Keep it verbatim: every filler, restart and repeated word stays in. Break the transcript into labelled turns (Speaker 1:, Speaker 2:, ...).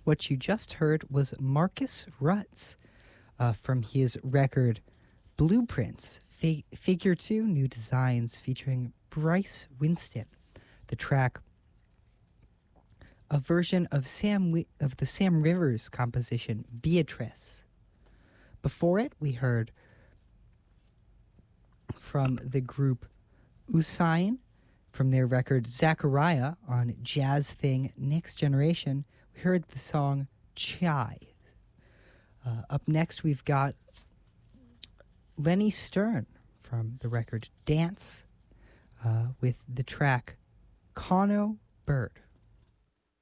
Speaker 1: What you just heard was Marcus Rutz uh, from his record Blueprints, Fig- Figure two, New Designs, featuring Bryce Winston. The track, a version of Sam Wi- of the Sam Rivers composition Beatrice. Before it, we heard from the group Usain from their record Zachariah on Jazz Thing Next Generation. We heard the song Chai. Uh, up next, we've got Lenny Stern from the record Dance uh, with the track Cono Bird.